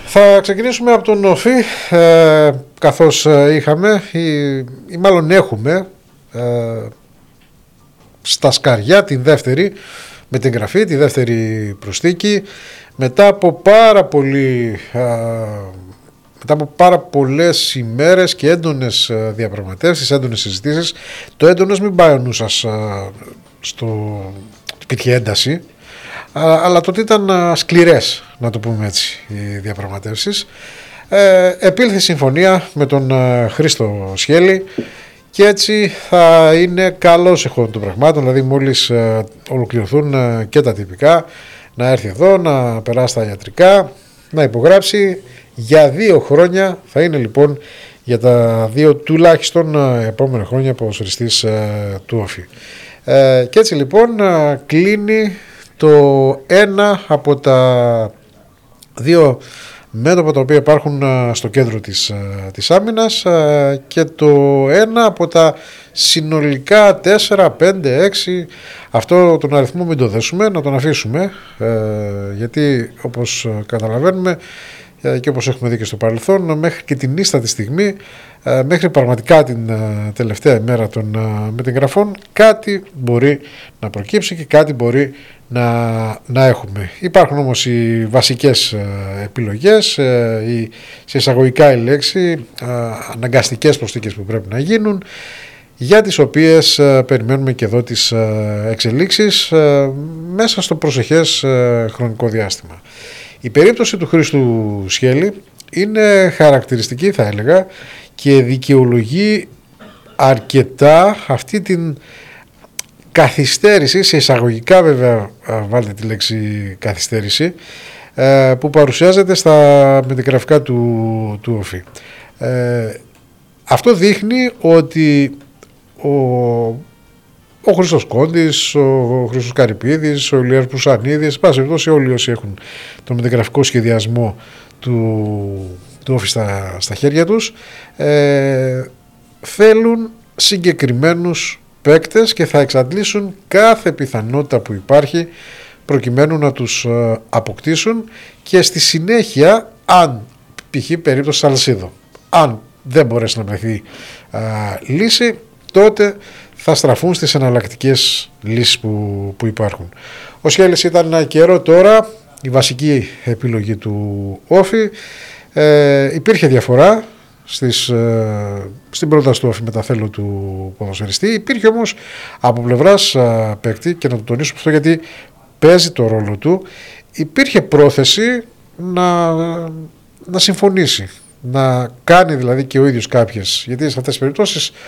Θα ξεκινήσουμε από τον Όφη, καθώς είχαμε ή μάλλον έχουμε στα σκαριά την δεύτερη με την γραφή, τη δεύτερη προσθήκη μετά από πάρα πολλές ημέρες και έντονες διαπραγματεύσεις, έντονες συζητήσεις. Το έντονος μην πάει ο νου σας υπήρχε ένταση, αλλά τότε ήταν σκληρές, να το πούμε έτσι, οι διαπραγματεύσεις. Επήλθε συμφωνία με τον Χρήστο Σχέλη και έτσι θα είναι καλός εχόντων των πραγμάτων, δηλαδή μόλις ολοκληρωθούν και τα τυπικά, να έρθει εδώ, να περάσει τα ιατρικά, να υπογράψει για 2 χρόνια. Θα είναι λοιπόν για τα 2 τουλάχιστον επόμενα χρόνια ποδοσφαιριστής του Όφη. Και έτσι λοιπόν κλείνει το ένα από τα 2 μέτωπα τα οποία υπάρχουν στο κέντρο της άμυνας και το ένα από τα συνολικά 4, 5, 6. Αυτό τον αριθμό μην το δέσουμε, να τον αφήσουμε, γιατί όπως καταλαβαίνουμε και όπως έχουμε δει και στο παρελθόν, μέχρι και την ίστατη στιγμή, μέχρι πραγματικά την τελευταία ημέρα των μετεγγραφών, κάτι μπορεί να προκύψει και κάτι μπορεί να έχουμε. Υπάρχουν όμως οι βασικές επιλογές, σε εισαγωγικά η λέξη, αναγκαστικές προσθήκες που πρέπει να γίνουν, για τις οποίες περιμένουμε και εδώ τις εξελίξεις μέσα στο προσεχές χρονικό διάστημα. Η περίπτωση του Χρήστου Σχέλη είναι χαρακτηριστική, θα έλεγα, και δικαιολογεί αρκετά αυτή την καθυστέρηση, σε εισαγωγικά βέβαια, βάλτε τη λέξη καθυστέρηση, που παρουσιάζεται στα μεταγραφικά του Όφη. Αυτό δείχνει ότι ο Χρήστος Κόντης, ο Χρήστος Καρυπίδης, ο Ηλίας Πουσανίδης, πάση περιπτώσει όλοι όσοι έχουν τον μεταγραφικό σχεδιασμό του Όφη στα χέρια τους, θέλουν συγκεκριμένους παίκτες και θα εξαντλήσουν κάθε πιθανότητα που υπάρχει προκειμένου να τους αποκτήσουν και στη συνέχεια, αν π.χ. περίπτωση Σαλσίδο, αν δεν μπορέσει να βρεθεί λύση, τότε θα στραφούν στις εναλλακτικές λύσεις που υπάρχουν. Ο Σχέλης ήταν ένα καιρό τώρα η βασική επιλογή του Όφη. Υπήρχε διαφορά στην πρόταση του Όφη με τα θέλω του ποδοσφαιριστή. Υπήρχε όμως από πλευράς παίκτη, και να το τονίσω αυτό γιατί παίζει το ρόλο του, υπήρχε πρόθεση να συμφωνήσει, να κάνει δηλαδή και ο ίδιος κάποιες, γιατί σε αυτές τις περιπτώσεις